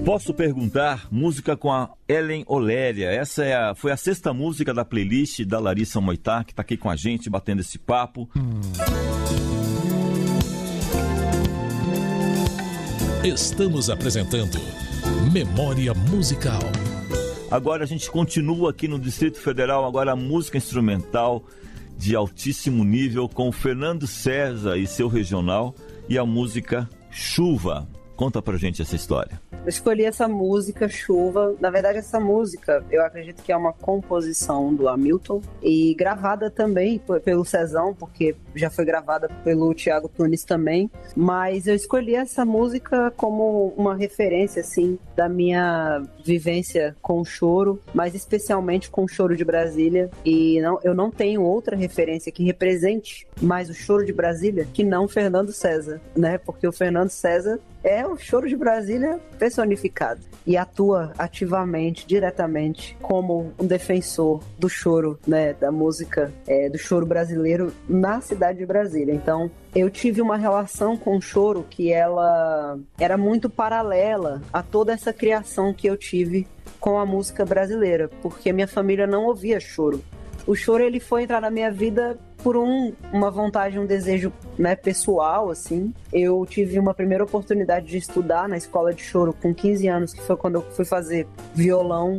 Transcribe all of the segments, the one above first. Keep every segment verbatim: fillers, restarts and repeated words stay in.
Posso perguntar, música com a Ellen Oléria. Essa é a, foi a sexta música da playlist da Larissa Moitá, que está aqui com a gente, batendo esse papo. Hum. Estamos apresentando Memória Musical. Agora a gente continua aqui no Distrito Federal, agora a música instrumental de altíssimo nível com o Fernando César e seu regional e a música Chuva. Conta pra gente essa história. Eu escolhi essa música, Chuva. Na verdade, essa música, eu acredito que é uma composição do Hamilton e gravada também pelo Cezão, porque já foi gravada pelo Thiago Tunis também. Mas eu escolhi essa música como uma referência, assim, da minha vivência com o choro, mas especialmente com o choro de Brasília. E não, eu não tenho outra referência que represente mais o choro de Brasília que não Fernando César, né? Porque o Fernando César é o choro de Brasília personificado e atua ativamente, diretamente, como um defensor do choro, né, da música, é, do choro brasileiro na cidade de Brasília. Então, eu tive uma relação com o choro que ela era muito paralela a toda essa criação que eu tive com a música brasileira, porque minha família não ouvia choro. O choro, ele foi entrar na minha vida por um, uma vontade, um desejo, né, pessoal, assim. Eu tive uma primeira oportunidade de estudar na escola de choro com quinze anos, que foi quando eu fui fazer violão.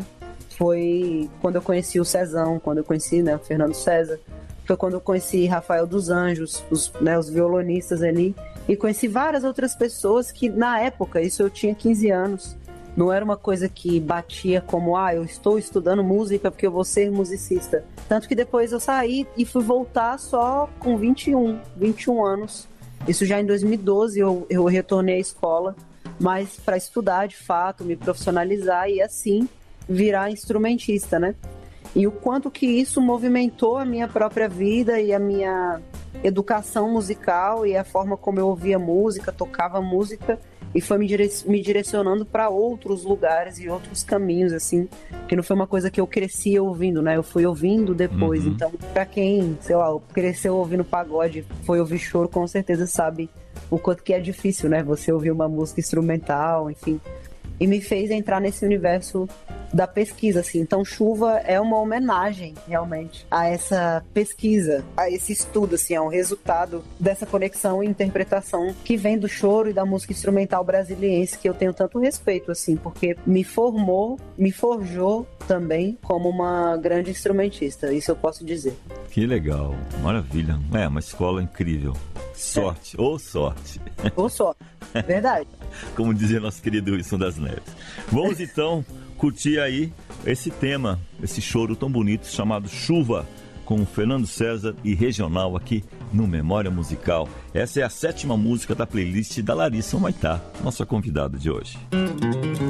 Foi quando eu conheci o Cezão, quando eu conheci, né, o Fernando César. Foi quando eu conheci Rafael dos Anjos, os, né, os violonistas ali. E conheci várias outras pessoas que, na época, isso eu tinha quinze anos, não era uma coisa que batia como, ah, eu estou estudando música porque eu vou ser musicista. Tanto que depois eu saí e fui voltar só com vinte e um anos. Isso já em dois mil e doze eu, eu retornei à escola, mas para estudar de fato, me profissionalizar e assim virar instrumentista, né? E o quanto que isso movimentou a minha própria vida e a minha educação musical e a forma como eu ouvia música, tocava música, e foi me, dire- me direcionando para outros lugares e outros caminhos, assim, que não foi uma coisa que eu cresci ouvindo, né? Eu fui ouvindo depois. Uhum. Então, para quem, sei lá, cresceu ouvindo pagode, foi ouvir choro, com certeza sabe o quanto que é difícil, né? Você ouvir uma música instrumental, enfim. E me fez entrar nesse universo da pesquisa, assim. Então, Chuva é uma homenagem, realmente, a essa pesquisa, a esse estudo, assim, é um resultado dessa conexão e interpretação que vem do choro e da música instrumental brasiliense, que eu tenho tanto respeito, assim, porque me formou, me forjou também como uma grande instrumentista, isso eu posso dizer. Que legal, maravilha. É, uma escola incrível. Sorte, é. ou sorte. Ou sorte, verdade. Como dizia nosso querido Wilson das Neves. Vamos então curtir aí esse tema, esse choro tão bonito chamado Chuva, com o Fernando César e regional aqui no Memória Musical. Essa é a sétima música da playlist da Larissa Moitá, nossa convidada de hoje.